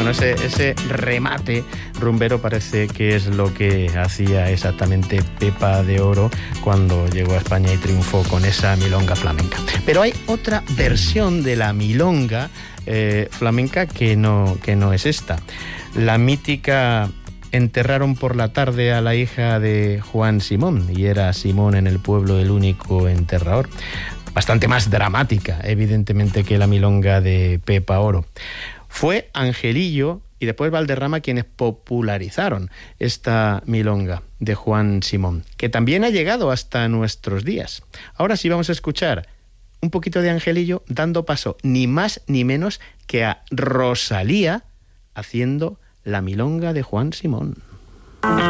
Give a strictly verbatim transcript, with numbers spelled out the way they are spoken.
Bueno, ese, ese remate rumbero parece que es lo que hacía exactamente Pepa de Oro cuando llegó a España y triunfó con esa milonga flamenca. Pero hay otra versión de la milonga eh, flamenca que no, que no es esta. La mítica Enterraron por la tarde a la hija de Juan Simón, y era Simón en el pueblo el único enterrador. Bastante más dramática, evidentemente, que la milonga de Pepa Oro. Fue Angelillo y después Valderrama quienes popularizaron esta milonga de Juan Simón, que también ha llegado hasta nuestros días. Ahora sí vamos a escuchar un poquito de Angelillo dando paso ni más ni menos que a Rosalía haciendo la milonga de Juan Simón.